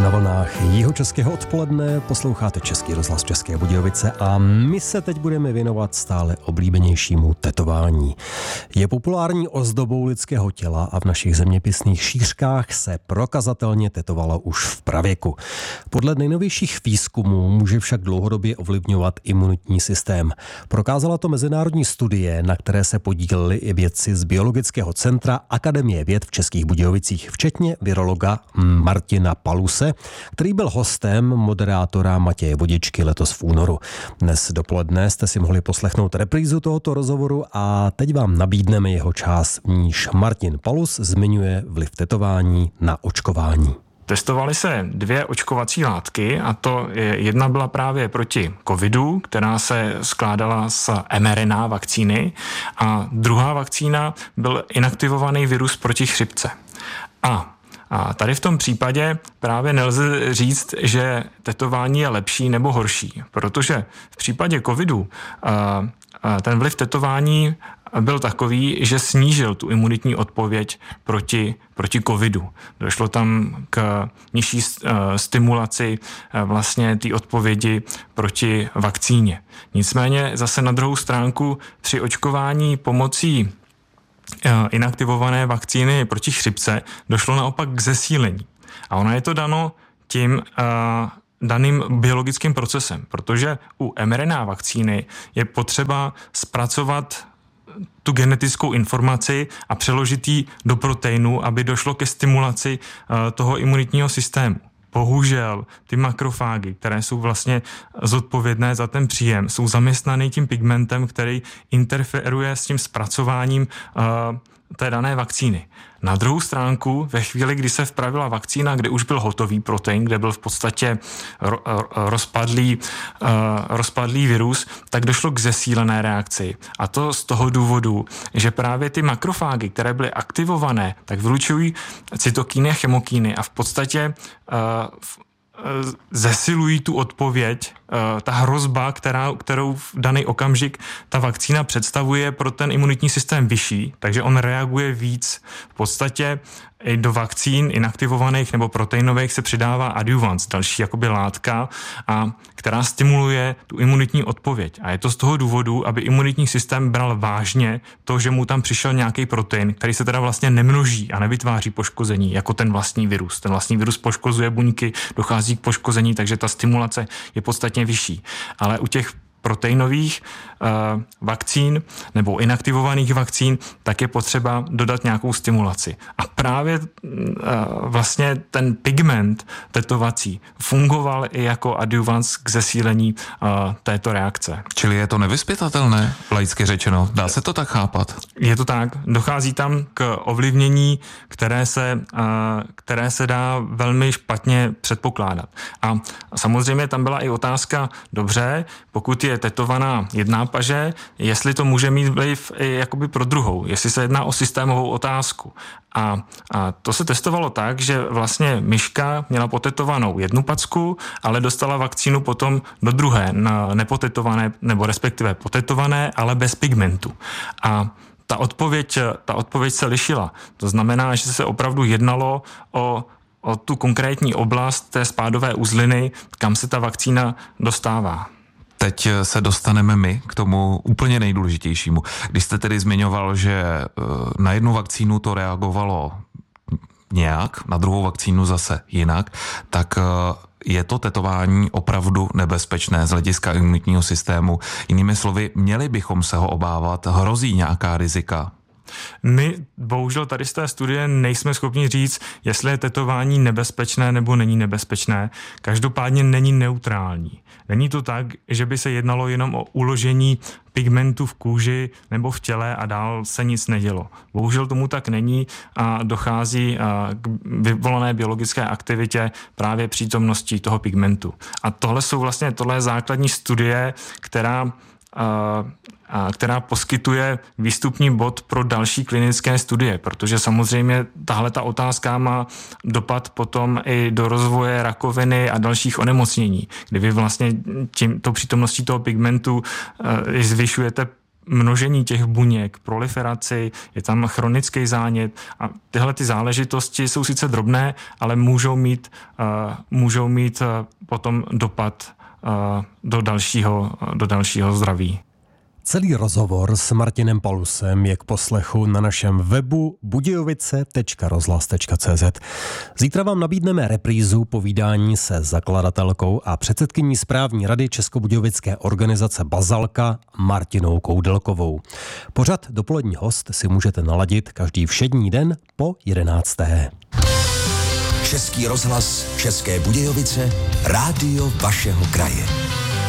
Na vlnách jihočeského odpoledne posloucháte Český rozhlas České Budějovice a my se teď budeme věnovat stále oblíbenějšímu tetování. Je populární ozdobou lidského těla a v našich zeměpisných šířkách se prokazatelně tetovalo už v pravěku. Podle nejnovějších výzkumů může však dlouhodobě ovlivňovat imunitní systém. Prokázala to mezinárodní studie, na které se podíleli i vědci z Biologického centra Akademie věd v Českých Budějovicích, včetně virologa Martina Paluse, který byl hostem moderátora Matěje Vodičky letos v únoru. Dnes dopoledne jste si mohli poslechnout reprízu tohoto rozhovoru a teď vám nabídneme jeho část, v níž Martin Palus zmiňuje vliv tetování na očkování. Testovaly se 2 očkovací látky a to jedna byla právě proti covidu, která se skládala z mRNA vakcíny a druhá vakcína byl inaktivovaný virus proti chřipce. A tady v tom případě právě nelze říct, že tetování je lepší nebo horší, protože v případě covidu ten vliv tetování byl takový, že snížil tu imunitní odpověď proti covidu. Došlo tam k nižší stimulaci vlastně té odpovědi proti vakcíně. Nicméně zase na druhou stránku při očkování pomocí inaktivované vakcíny proti chřipce došlo naopak k zesílení. A ono je to dano tím daným biologickým procesem, protože u mRNA vakcíny je potřeba zpracovat tu genetickou informaci a přeložit ji do proteinu, aby došlo ke stimulaci toho imunitního systému. Bohužel ty makrofágy, které jsou vlastně zodpovědné za ten příjem, jsou zaměstnaný tím pigmentem, který interferuje s tím zpracováním té dané vakcíny. Na druhou stránku, ve chvíli, kdy se vpravila vakcína, kde už byl hotový protein, kde byl v podstatě rozpadlý virus, tak došlo k zesílené reakci. A to z toho důvodu, že právě ty makrofágy, které byly aktivované, tak vylučují cytokíny a chemokíny a v podstatě zesilují tu odpověď, ta hrozba, kterou v daný okamžik ta vakcína představuje pro ten imunitní systém vyšší, takže on reaguje víc. V podstatě i do vakcín inaktivovaných nebo proteinových se přidává adjuvans, další jakoby látka, která stimuluje tu imunitní odpověď. A je to z toho důvodu, aby imunitní systém bral vážně to, že mu tam přišel nějaký protein, který se teda vlastně nemnoží a nevytváří poškození, jako ten vlastní virus. Ten vlastní virus poškozuje buňky, dochází k poškození, takže ta stimulace je podstatně vyšší. Ale u těch proteinových vakcín nebo inaktivovaných vakcín, tak je potřeba dodat nějakou stimulaci. A právě vlastně ten pigment tetovací fungoval i jako adjuvans k zesílení této reakce. Čili je to nevyzpytatelné, laicky řečeno. Dá se to tak chápat? Je to tak. Dochází tam k ovlivnění, které se dá velmi špatně předpokládat. A samozřejmě tam byla i otázka, dobře, pokud je tetovaná jedná paže, jestli to může mít vliv i jakoby pro druhou, jestli se jedná o systémovou otázku. A to se testovalo tak, že vlastně myška měla potetovanou jednu packu, ale dostala vakcínu potom do druhé, nepotetované, nebo respektive potetované, ale bez pigmentu. A ta odpověď se lišila. To znamená, že se opravdu jednalo o tu konkrétní oblast té spádové uzliny, kam se ta vakcína dostává. Teď se dostaneme my k tomu úplně nejdůležitějšímu. Když jste tedy zmiňoval, že na jednu vakcínu to reagovalo nějak, na druhou vakcínu zase jinak, tak je to tetování opravdu nebezpečné z hlediska imunitního systému. Jinými slovy, měli bychom se ho obávat, hrozí nějaká rizika? My bohužel tady z té studie nejsme schopni říct, jestli je tetování nebezpečné nebo není nebezpečné. Každopádně není neutrální. Není to tak, že by se jednalo jenom o uložení pigmentu v kůži nebo v těle a dál se nic nedělo. Bohužel tomu tak není a dochází k vyvolané biologické aktivitě právě přítomností toho pigmentu. A tohle je základní studie, která poskytuje výstupní bod pro další klinické studie, protože samozřejmě tahle ta otázka má dopad potom i do rozvoje rakoviny a dalších onemocnění, kdy vy vlastně tímto přítomností toho pigmentu zvyšujete množení těch buněk, proliferaci, je tam chronický zánět a tyhle ty záležitosti jsou sice drobné, ale můžou mít potom dopad do dalšího zdraví. Celý rozhovor s Martinem Palusem je k poslechu na našem webu budějovice.rozhlas.cz. Zítra vám nabídneme reprízu povídání se zakladatelkou a předsedkyní správní rady Českobudějovické organizace Bazalka Martinou Koudelkovou. Pořad Dopolední host si můžete naladit každý všední den po 11. Český rozhlas České Budějovice, rádio vašeho kraje.